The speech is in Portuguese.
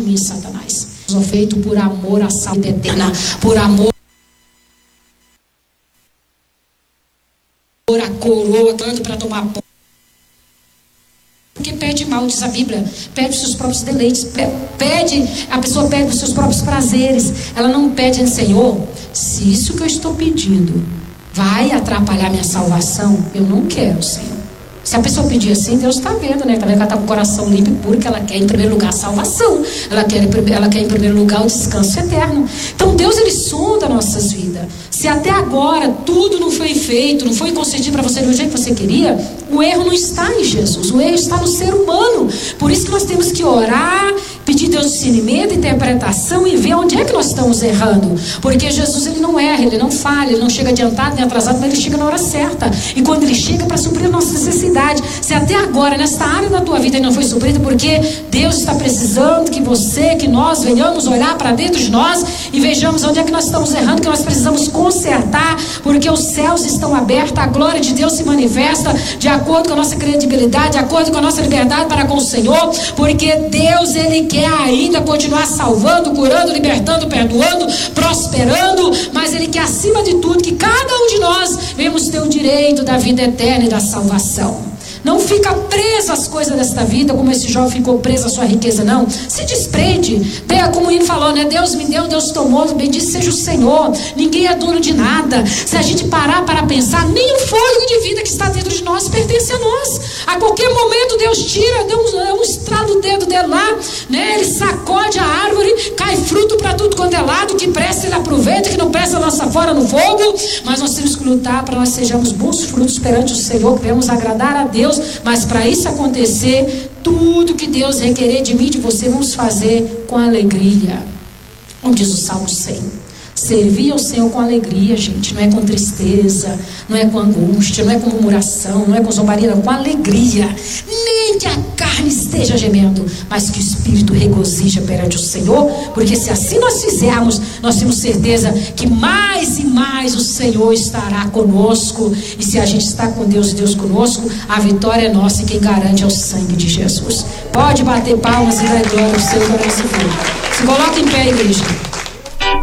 mim, Satanás. Sou feito por amor à saúde eterna, por amor a coroa, tanto para tomar pão. Porque pede mal, diz a Bíblia, pede os seus próprios deleites, a pessoa pede os seus próprios prazeres. Ela não pede, Senhor, se isso que eu estou pedindo vai atrapalhar minha salvação, eu não quero, Senhor. Se a pessoa pedir assim, Deus está vendo, né? Tá vendo que ela está com o coração limpo e puro, que ela quer em primeiro lugar a salvação. Ela quer em primeiro lugar o descanso eterno. Então Deus, Ele sonda nossas vidas. Se até agora tudo não foi feito, não foi concedido para você do jeito que você queria, o erro não está em Jesus, o erro está no ser humano. Por isso que nós temos que orar, pedir Deus discernimento, interpretação e ver onde é que nós estamos errando. Porque Jesus, Ele não erra, Ele não falha, Ele não chega adiantado nem atrasado, mas Ele chega na hora certa. E quando Ele chega para suprir a nossa necessidade. Se até agora, nesta área da tua vida, Ele não foi suprido, porque Deus está precisando que nós venhamos olhar para dentro de nós e vejamos onde é que nós estamos errando, que nós precisamos consertar, porque os céus estão abertos, a glória de Deus se manifesta de acordo com a nossa credibilidade, de acordo com a nossa liberdade para com o Senhor, porque Deus, Ele quer ainda continuar salvando, curando, libertando, perdoando, prosperando, mas Ele quer acima de tudo que cada um de nós venhamos ter o direito da vida eterna e da salvação. Não fica preso às coisas desta vida, como esse jovem ficou preso à sua riqueza, não. Se desprende. Como ele falou, né? Deus me deu, Deus tomou, bendito seja o Senhor. Ninguém é dono de nada. Se a gente parar para pensar, nem o fôlego de vida que está dentro de nós pertence a nós. A qualquer momento Deus tira, Deus estrala o dedo dele lá, né? Ele sacode a árvore, cai fruto para tudo quanto é lado, que presta Ele aproveita, que não presta lança fora no fogo. Mas nós temos que lutar para nós sejamos bons frutos perante o Senhor, que venhamos agradar a Deus. Mas para isso acontecer, tudo que Deus requerer de mim e de você, vamos fazer com alegria. Como diz o Salmo 100. Servir ao Senhor com alegria, gente. Não é com tristeza, não é com angústia, não é com murmuração, não é com zombaria, não, com alegria. Nem que a carne esteja gemendo, mas que o Espírito regozija perante o Senhor, porque se assim nós fizermos, nós temos certeza que mais e mais o Senhor estará conosco. E se a gente está com Deus e Deus conosco, a vitória é nossa, e quem garante é o sangue de Jesus. Pode bater palmas e dar glória ao Senhor para esse filho. Se coloque em pé, igreja.